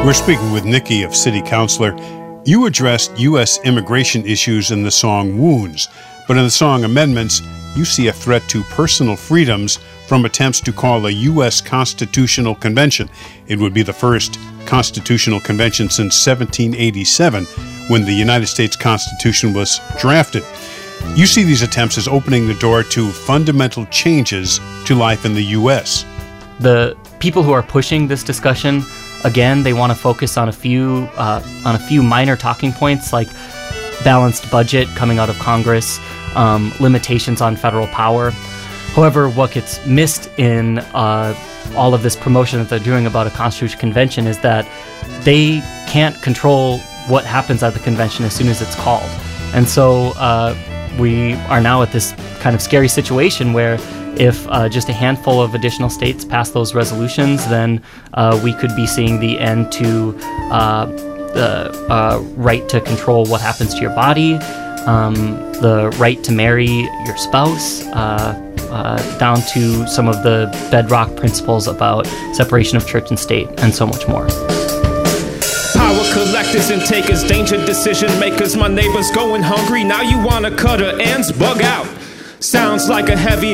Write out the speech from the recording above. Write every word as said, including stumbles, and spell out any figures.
We're speaking with Nikki of City Councilor. You addressed U S immigration issues in the song Wounds, but in the song Amendments, you see a threat to personal freedoms from attempts to call a U S Constitutional Convention. It would be the first constitutional convention since seventeen eighty-seven, when the United States Constitution was drafted. You see these attempts as opening the door to fundamental changes to life in the U S. The people who are pushing this discussion, again, they want to focus on a few uh, on a few minor talking points like balanced budget coming out of Congress, um, limitations on federal power. However, what gets missed in uh, all of this promotion that they're doing about a constitutional convention is that they can't control what happens at the convention as soon as it's called. And so uh, we are now at this kind of scary situation where if uh, just a handful of additional states pass those resolutions, then uh, we could be seeing the end to uh, the uh, right to control what happens to your body, um, the right to marry your spouse, uh, uh, down to some of the bedrock principles about separation of church and state, and so much more. Power collectors and takers, danger decision makers. My neighbor's going hungry, now you wanna cut her ends, bug out. Sounds like a heavy